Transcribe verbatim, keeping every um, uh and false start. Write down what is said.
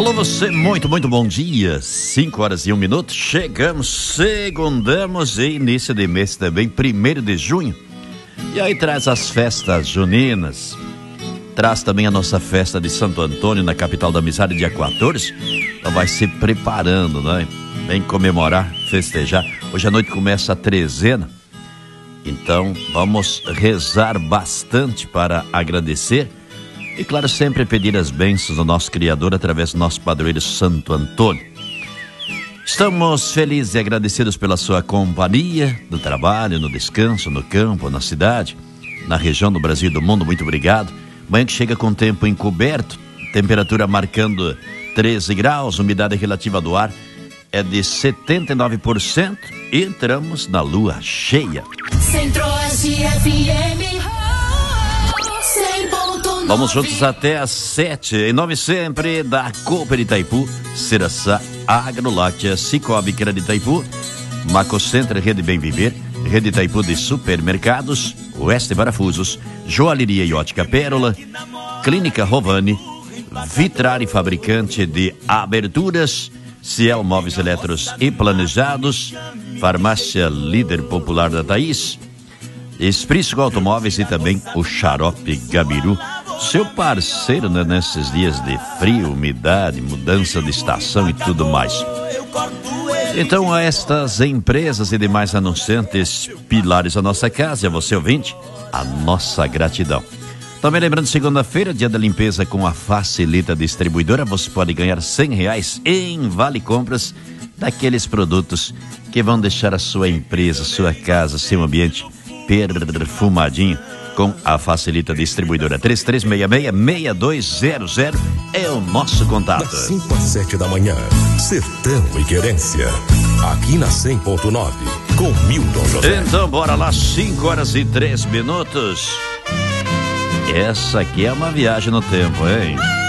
Alô você, muito, muito bom dia, cinco horas e um minuto, chegamos, segundamos e início de mês também, primeiro de junho, e aí traz as festas juninas, traz também a nossa festa de Santo Antônio na capital da amizade, dia quatorze, então vai se preparando, né? Vem comemorar, festejar, hoje à noite começa a trezena, então vamos rezar bastante para agradecer. E claro, sempre pedir as bênçãos do nosso Criador através do nosso padroeiro Santo Antônio. Estamos felizes e agradecidos pela sua companhia, no trabalho, no descanso, no campo, na cidade, na região do Brasil e do mundo. Muito obrigado. Manhã que chega com tempo encoberto, temperatura marcando treze graus, umidade relativa do ar é de setenta e nove por cento e entramos na lua cheia. Centro-Oeste F M. Vamos juntos até às sete, em nome sempre da Cooper Itaipu, Ceraçá, Agroláctea, Cicobi Crédito Itaipu, Maco Center, Rede Bem Viver, Rede Itaipu de Supermercados, Oeste Parafusos, Joalheria e Ótica Pérola, Clínica Rovani, Vitrari Fabricante de Aberturas, Ciel Móveis Eletros e Planejados, Farmácia Líder Popular da Thaís, Esprisco Automóveis e também o Xarope Gabiru, seu parceiro, né, nesses dias de frio, umidade, mudança de estação e tudo mais. Então, a estas empresas e demais anunciantes, pilares da nossa casa, e a você ouvinte, a nossa gratidão. Também lembrando, segunda-feira, dia da limpeza com a Facilita Distribuidora, você pode ganhar cem reais em Vale Compras daqueles produtos que vão deixar a sua empresa, sua casa, seu ambiente perfumadinho com a Facilita Distribuidora. Três três seis seis, seis dois zero zero é o nosso contato. Das cinco às sete da manhã, Sertão e Querência, aqui na cem ponto nove, com Milton José. Então bora lá, cinco horas e três minutos. Essa aqui é uma viagem no tempo, hein?